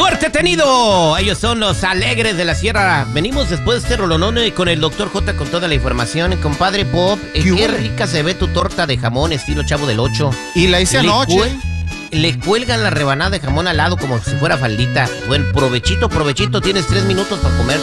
¡Suerte tenido! Ellos son los Alegres de la Sierra. Venimos después de este rolonón con el Dr. J con toda la información. Compadre Bob, qué rica se ve tu torta de jamón estilo Chavo del 8. Y la hice anoche. Le cuelgan la rebanada de jamón al lado como si fuera faldita. Buen provechito, tienes 3 minutos para comer.